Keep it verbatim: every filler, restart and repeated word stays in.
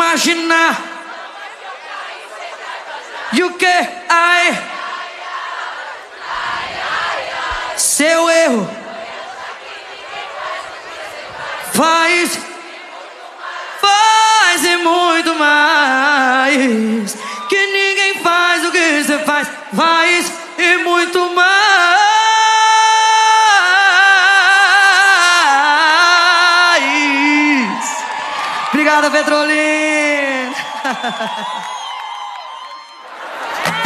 imaginar. E o que? Ai, seu erro faz, faz e muito mais. Que ninguém faz o que você faz, faz e muito mais. Obrigado, Petrolina.